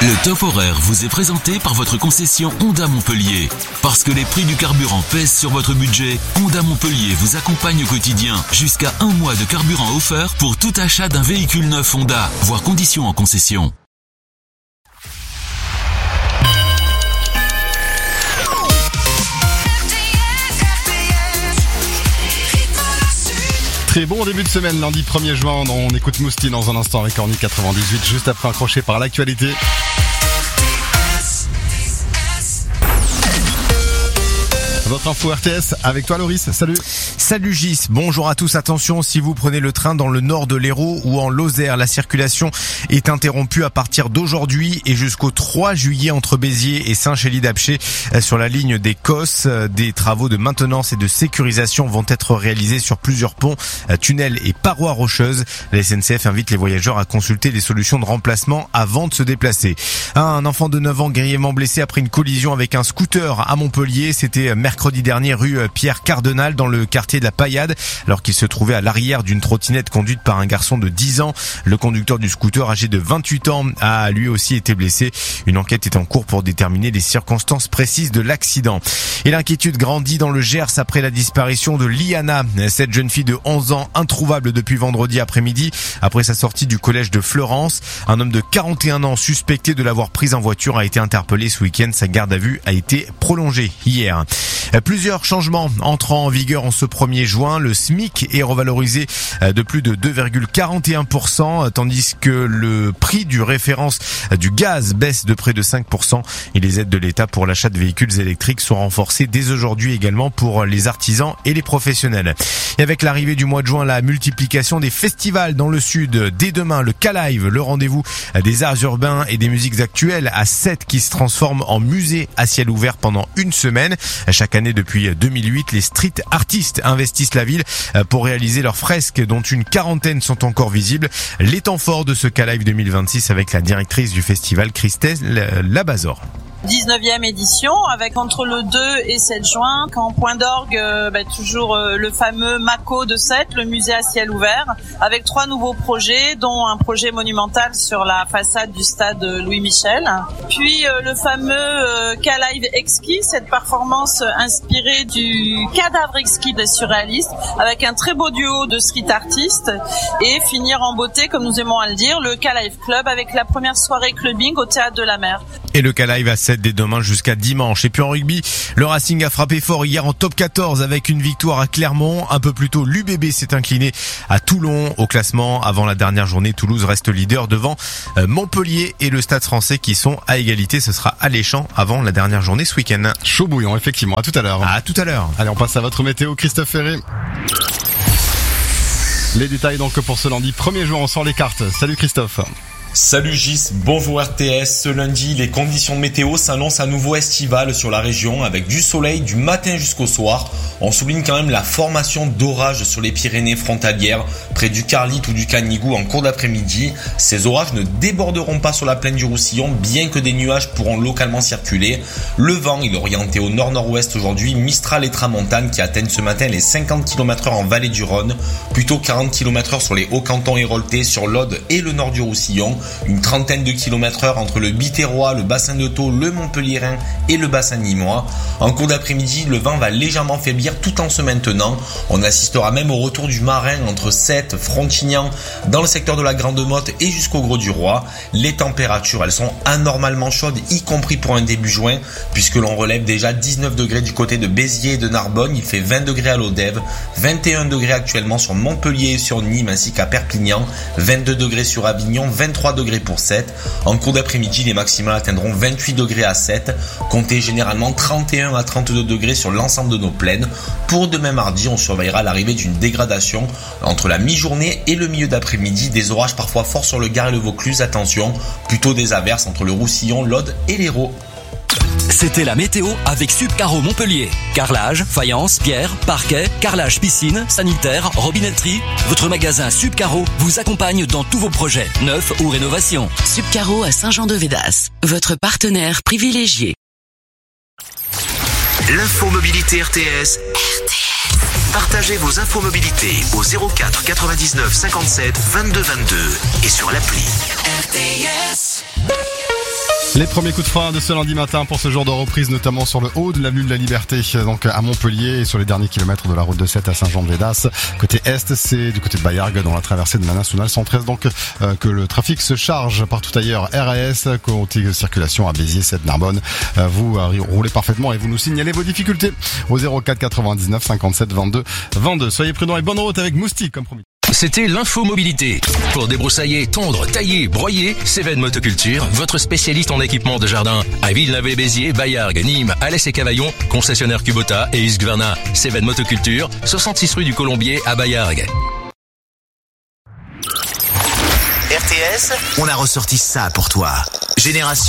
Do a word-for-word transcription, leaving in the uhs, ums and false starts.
Le top horaire vous est présenté par votre concession Honda Montpellier. Parce que les prix du carburant pèsent sur votre budget, Honda Montpellier vous accompagne au quotidien. Jusqu'à un mois de carburant offert pour tout achat d'un véhicule neuf Honda. Voir conditions en concession. Très bon début de semaine, lundi premier juin. On écoute Mousti dans un instant avec Orny quatre-vingt-dix-huit, juste après accroché par l'actualité. Votre info R T S avec toi Loris, salut. Salut Gis, bonjour à tous, attention si vous prenez le train dans le nord de l'Hérault ou en Lozère, la circulation est interrompue à partir d'aujourd'hui et jusqu'au trois juillet entre Béziers et Saint-Chély-d'Apcher sur la ligne des Cosses. Des travaux de maintenance et de sécurisation vont être réalisés sur plusieurs ponts, tunnels et parois rocheuses. La S N C F invite les voyageurs à consulter les solutions de remplacement avant de se déplacer. Un enfant de neuf ans grièvement blessé après une collision avec un scooter à Montpellier, c'était mercredi Mercredi dernier, rue Pierre Cardenal, dans le quartier de la Paillade, alors qu'il se trouvait à l'arrière d'une trottinette conduite par un garçon de dix ans. Le conducteur du scooter, âgé de vingt-huit ans, a lui aussi été blessé. Une enquête est en cours pour déterminer les circonstances précises de l'accident. Et l'inquiétude grandit dans le Gers après la disparition de Liana, cette jeune fille de onze ans, introuvable depuis vendredi après-midi, après sa sortie du collège de Fleurance. Un homme de quarante et un ans, suspecté de l'avoir prise en voiture, a été interpellé ce week-end. Sa garde à vue a été prolongée hier. Plusieurs changements entrant en vigueur en ce premier juin. Le SMIC est revalorisé de plus de deux virgule quarante et un pour cent, tandis que le prix du référence du gaz baisse de près de cinq pour cent. Et les aides de l'État pour l'achat de véhicules électriques sont renforcées dès aujourd'hui également pour les artisans et les professionnels. Et avec l'arrivée du mois de juin, la multiplication des festivals dans le sud. Dès demain, le K-Live, le rendez-vous des arts urbains et des musiques actuelles à Sète qui se transforme en musée à ciel ouvert pendant une semaine. Chaque année depuis deux mille huit, les street artistes investissent la ville pour réaliser leurs fresques dont une quarantaine sont encore visibles. Les temps forts de ce K-Live deux mille vingt-six avec la directrice du festival Christelle Labazor. dix-neuvième édition avec entre le deux et sept juin, qu'en point d'orgue, euh, bah, toujours euh, le fameux Mako de Sète, le musée à ciel ouvert, avec trois nouveaux projets, dont un projet monumental sur la façade du stade Louis Michel. Puis euh, le fameux euh, K-Live exquis, cette performance inspirée du cadavre exquis des surréalistes, avec un très beau duo de street artistes, et finir en beauté, comme nous aimons à le dire, le K-Live Club avec la première soirée clubbing au Théâtre de la Mer. Et le K-Live à Sète dès demain jusqu'à dimanche. Et puis en rugby, le Racing a frappé fort hier en top quatorze avec une victoire à Clermont. Un peu plus tôt, l'U B B s'est incliné à Toulon au classement. Avant la dernière journée, Toulouse reste leader devant Montpellier et le Stade Français qui sont à égalité. Ce sera alléchant avant la dernière journée ce week-end. Chaud bouillant, effectivement. À tout à l'heure. À tout à l'heure. Allez, on passe à votre météo, Christophe Ferré. Les détails donc pour ce lundi premier juin, on sort les cartes. Salut Christophe. Salut Gis, bonjour R T S. Ce lundi, les conditions météo s'annoncent à nouveau estivales sur la région avec du soleil du matin jusqu'au soir. On souligne quand même la formation d'orages sur les Pyrénées frontalières, près du Carlite ou du Canigou en cours d'après-midi. Ces orages ne déborderont pas sur la plaine du Roussillon, bien que des nuages pourront localement circuler. Le vent, il est orienté au nord-nord-ouest aujourd'hui, Mistral et Tramontane qui atteignent ce matin les cinquante kilomètres heure en vallée du Rhône, plutôt quarante kilomètres heure sur les Hauts-Cantons héroltais, sur l'Aude et le nord du Roussillon. Une trentaine de kilomètres heure entre le Biterrois, le bassin de Thau, le Montpellierin et le bassin nîmois. En cours d'après-midi, le vent va légèrement faiblir tout en se maintenant. On assistera même au retour du marin entre Sète, Frontignan, dans le secteur de la Grande Motte et jusqu'au Gros du Roi. Les températures, elles sont anormalement chaudes, y compris pour un début juin, puisque l'on relève déjà dix-neuf degrés du côté de Béziers et de Narbonne. Il fait vingt degrés à Lodève, vingt et un degrés actuellement sur Montpellier et sur Nîmes ainsi qu'à Perpignan, vingt-deux degrés sur Avignon, vingt-trois degrés pour Sète. En cours d'après-midi, les maximales atteindront vingt-huit degrés à Sète. Comptez généralement trente et un à trente-deux degrés sur l'ensemble de nos plaines. Pour demain mardi, on surveillera l'arrivée d'une dégradation entre la mi-journée et le milieu d'après-midi. Des orages parfois forts sur le Gard et le Vaucluse. Attention, plutôt des averses entre le Roussillon, l'Aude et l'Hérault. C'était la météo avec Subcaro Montpellier. Carrelage, faïence, pierre, parquet, carrelage piscine, sanitaire, robinetterie. Votre magasin Subcaro vous accompagne dans tous vos projets, neufs ou rénovations. Subcaro à Saint-Jean-de-Védas, votre partenaire privilégié. L'info mobilité R T S. R T S. Partagez vos infos mobilité au zéro quatre quatre-vingt-dix-neuf cinquante-sept vingt-deux vingt-deux et sur l'appli. R T S. Les premiers coups de frein de ce lundi matin pour ce jour de reprise, notamment sur le haut de l'avenue de la Liberté, donc à Montpellier, et sur les derniers kilomètres de la route de Sète à Saint-Jean-de-Védas. Côté est, c'est du côté de Bayargues, dans la traversée de la nationale cent treize, donc euh, que le trafic se charge. Partout ailleurs, R A S, côté circulation à Béziers, Sète, Narbonne. Euh, vous euh, roulez parfaitement et vous nous signalez vos difficultés au zéro quatre quatre-vingt-dix-neuf cinquante-sept vingt-deux vingt-deux. Soyez prudents et bonne route avec Moustique, comme promis. C'était l'info mobilité. Pour débroussailler, tondre, tailler, broyer, Cévennes Motoculture, votre spécialiste en équipement de jardin. À Villeneuve-les-Béziers, Bayargues, Nîmes, Alès et Cavaillon, concessionnaire Kubota et Husqvarna. Cévennes Motoculture, soixante-six rue du Colombier à Bayargues. R T S, on a ressorti ça pour toi. Génération